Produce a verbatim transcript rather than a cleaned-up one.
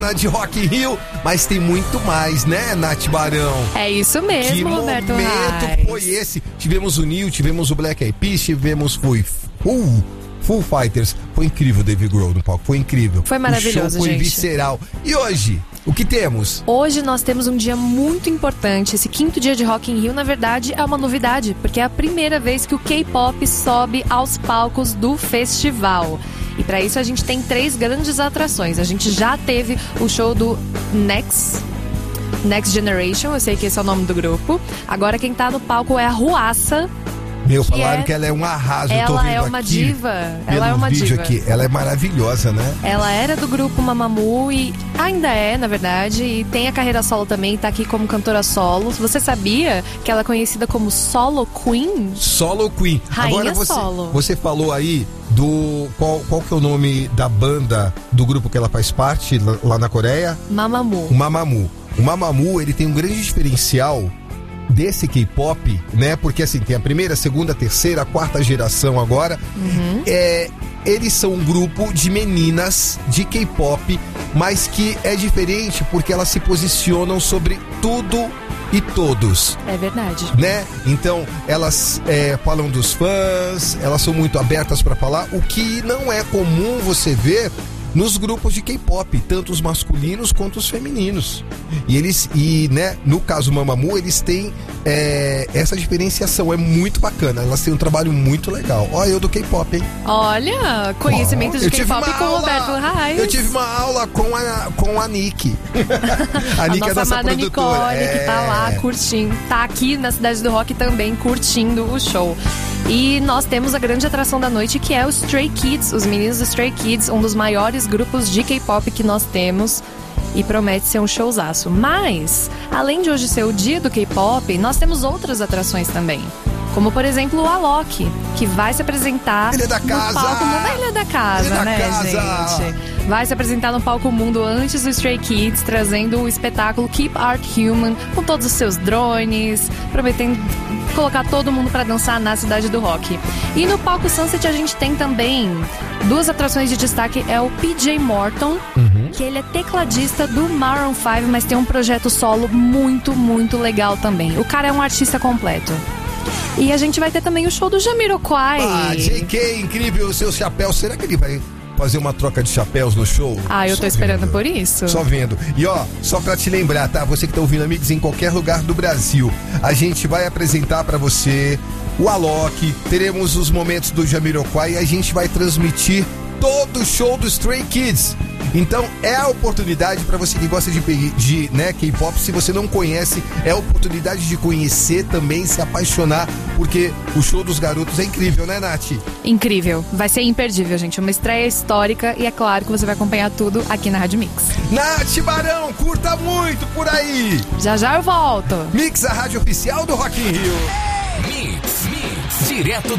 de Rock in Rio, mas tem muito mais, né, Nath Barão? É isso mesmo, que Roberto momento Reis. foi esse? Tivemos o Neil, tivemos o Black Eyed Peas, tivemos foi Full, Full Fighters. Foi incrível o Dave Grohl no palco, foi incrível. Foi maravilhoso, o show foi gente. visceral. E hoje, o que temos? Hoje nós temos um dia muito importante. Esse quinto dia de Rock in Rio, na verdade, é uma novidade, porque é a primeira vez que o K-pop sobe aos palcos do festival. E para isso a gente tem três grandes atrações. A gente já teve o show do Next, Next Generation, eu sei que esse é o nome do grupo. Agora quem tá no palco é a Ruassa. Meu, que falaram é... que ela é um arraso. Eu tô Ela vendo é uma aqui, diva. Pelo Ela é uma vídeo diva. aqui. Ela é maravilhosa, né? Ela era do grupo Mamamoo e ainda é, na verdade, e tem a carreira solo também, tá aqui como cantora solo. Você sabia que ela é conhecida como Solo Queen? Solo Queen. Rainha Agora você, solo. você falou aí do qual, qual que é o nome da banda do grupo que ela faz parte lá, lá na Coreia? Mamamoo. O Mamamoo. O Mamamoo, ele tem um grande diferencial desse K-pop, né? Porque assim, tem a primeira, a segunda, a terceira, a quarta geração agora. Uhum. É, eles são um grupo de meninas de K-pop, mas que é diferente porque elas se posicionam sobre tudo e todos. É verdade. Né? Então, elas é, falam dos fãs, elas são muito abertas para falar, o que não é comum você ver nos grupos de K-pop, tanto os masculinos quanto os femininos. E eles, e né, no caso Mamamoo, eles têm é, essa diferenciação, é muito bacana. Elas têm um trabalho muito legal. Ó, eu do K-pop, hein? Olha, conhecimento oh, de K-pop com o Roberto Reis. Eu tive uma aula com a, com a Nick. a, a Nick nossa é nossa amada produtora. Nicole, é... que tá lá curtindo, tá aqui na Cidade do Rock também curtindo o show. E nós temos a grande atração da noite, que é o Stray Kids, os meninos do Stray Kids, um dos maiores grupos de K-pop que nós temos. E promete ser um showzaço. Mas, além de hoje ser o dia do K-pop, nós temos outras atrações também. Como, por exemplo, o Alok, que vai se apresentar Ele é da no casa. palco mundo. Ele é da casa, Ele é da né, casa. gente? Vai se apresentar no palco mundo antes do Stray Kids, trazendo o espetáculo Keep Art Human, com todos os seus drones, prometendo colocar todo mundo pra dançar na Cidade do Rock. E no palco Sunset a gente tem também duas atrações de destaque. É o P J Morton, uhum. que ele é tecladista do Maroon cinco, mas tem um projeto solo muito, muito legal também. O cara é um artista completo. E a gente vai ter também o show do Jamiroquai. Ah, J K, incrível o seu chapéu. Será que ele vai fazer uma troca de chapéus no show? Ah, eu só tô esperando vendo. por isso. Só vendo. E ó, só pra te lembrar, tá? Você que tá ouvindo, amigos, em qualquer lugar do Brasil, a gente vai apresentar pra você o Alok, teremos os momentos do Jamiroquai e a gente vai transmitir todo o show do Stray Kids. Então é a oportunidade para você que gosta de, de né, K-pop, se você não conhece, é a oportunidade de conhecer também, se apaixonar, porque o show dos garotos é incrível, né, Nath? Incrível, vai ser imperdível, gente, uma estreia histórica e é claro que você vai acompanhar tudo aqui na Rádio Mix. Nath Barão, curta muito por aí! Já já eu volto! Mix, a rádio oficial do Rock in Rio. Mix, Mix, direto do